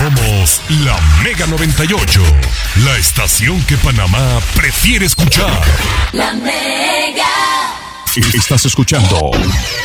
Somos la Mega 98, la estación que Panamá prefiere escuchar. La Mega. Estás escuchando